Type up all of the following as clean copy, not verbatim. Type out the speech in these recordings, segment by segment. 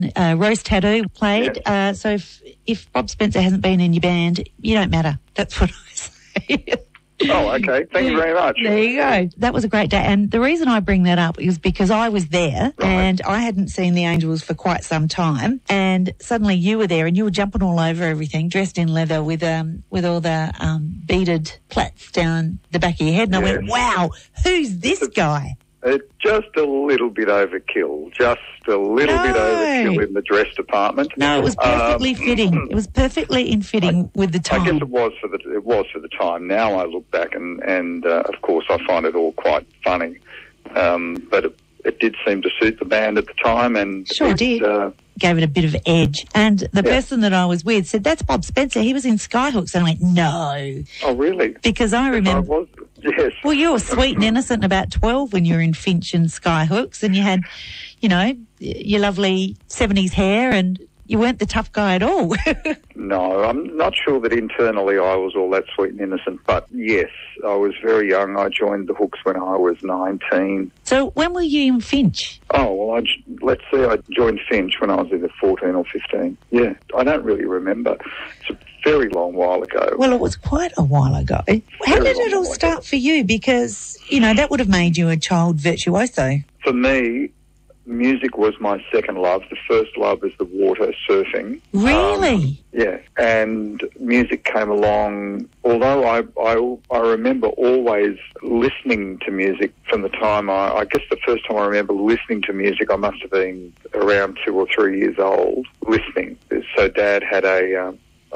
Rose Tattoo played. Yeah. So if Bob Spencer hasn't been in your band, you don't matter. That's what I say. Oh, okay. Thank you very much. There you go. That was a great day. And the reason I bring that up is because I was there and I hadn't seen the Angels for quite some time. And suddenly you were there and you were jumping all over everything, dressed in leather with all the beaded plaits down the back of your head. And I went, wow, who's this guy? Just a little bit overkill. Just a little bit overkill in the dress department. No, it was perfectly fitting. It was perfectly in fitting with the time. I guess it was for the time. Now I look back and of course I find it all quite funny. But it did seem to suit the band at the time, and sure did. Gave it a bit of edge. And the person that I was with said, "That's Bob Spencer. He was in Skyhooks." And I went, "No." Oh, really? Because I remember. I was. Yes. Well, you were sweet and innocent about 12 when you were in Finch and Skyhooks, and you had, you know, your lovely 70s hair, and you weren't the tough guy at all. No, I'm not sure that internally I was all that sweet and innocent, but yes, I was very young. I joined the Hooks when I was 19. So when were you in Finch? Oh, well, let's say I joined Finch when I was either 14 or 15. Yeah, I don't really remember. It's a very long while ago. Well, it was quite a while ago. How did it all start for you? Because, you know, that would have made you a child virtuoso. For me, music was my second love. The first love is the water, surfing. Really? Yeah, and music came along. Although I remember always listening to music from the time I guess the first time I remember listening to music, I must have been around 2 or 3 years old, listening. So Dad had a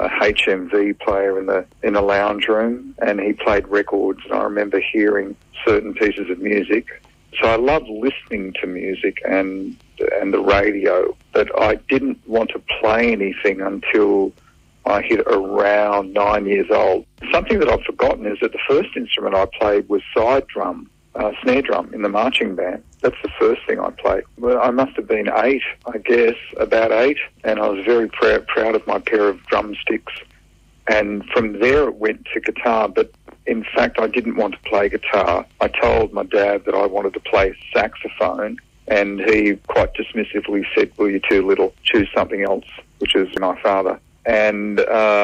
HMV player in the lounge room, and he played records, and I remember hearing certain pieces of music. So I loved listening to music and the radio, but I didn't want to play anything until I hit around 9 years old. Something that I've forgotten is that the first instrument I played was side drum, snare drum in the marching band. That's the first thing I played. Well, I must have been 8, I guess, about 8, and I was very proud of my pair of drumsticks. And from there it went to guitar, but in fact I didn't want to play guitar. I told my dad that I wanted to play saxophone, and he quite dismissively said, "Well, you're too little, choose something else," which is my father. And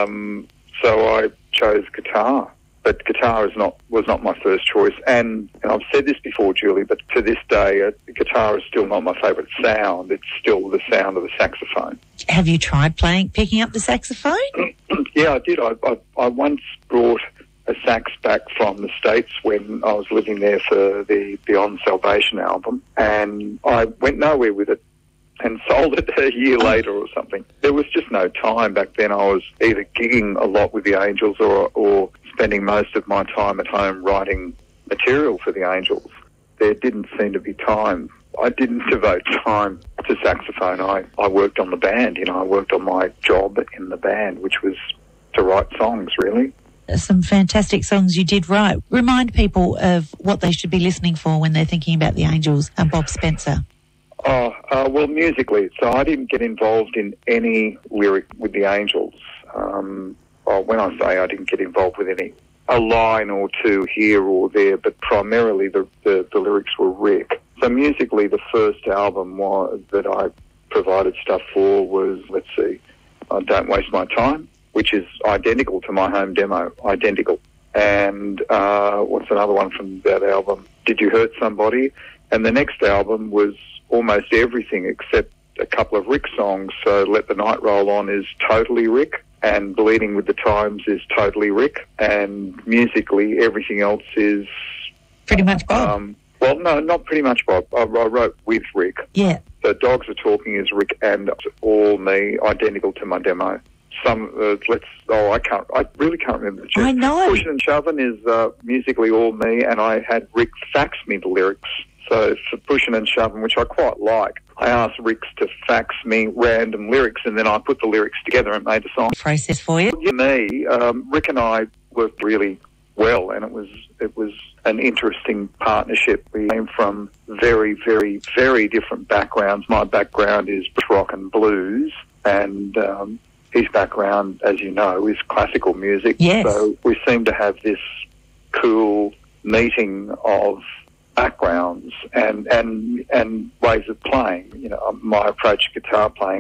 so I chose guitar. But guitar was not my first choice. And I've said this before, Julie, but to this day, guitar is still not my favourite sound. It's still the sound of the saxophone. Have you tried picking up the saxophone? Yeah, I did. I once brought a sax back from the States when I was living there for the Beyond Salvation album, and I went nowhere with it and sold it a year later or something. There was just no time back then. I was either gigging a lot with the Angels or spending most of my time at home writing material for the Angels. There didn't seem to be time. I didn't devote time to saxophone. I worked on the band, I worked on my job in the band, which was to write songs, really. Some fantastic songs you did write. Remind people of what they should be listening for when they're thinking about the Angels and Bob Spencer. Well, musically, so I didn't get involved in any lyric with the Angels. When I say I didn't get involved with a line or two here or there, but primarily the lyrics were Rick. So musically, the first album that I provided stuff for was, Don't Waste My Time, which is identical to my home demo, identical. And what's another one from that album? Did You Hurt Somebody? And the next album was almost everything except a couple of Rick songs. So Let the Night Roll On is totally Rick, and Bleeding with the Times is totally Rick, and musically everything else is... Pretty much Bob. Well, no, not pretty much Bob. I wrote with Rick. Yeah. So Dogs Are Talking is Rick and all me, identical to my demo. I really can't remember the tune. I know. Pushing and Shoving is musically all me, and I had Rick fax me the lyrics. So for Pushing and Shoving, which I quite like, I asked Rick to fax me random lyrics, and then I put the lyrics together and made the song. Process for you. Rick and I worked really well, and it was an interesting partnership. We came from very, very, very different backgrounds. My background is rock and blues, and his background, as you know, is classical music. Yes. So we seem to have this cool meeting of backgrounds and ways of playing. You know, my approach to guitar playing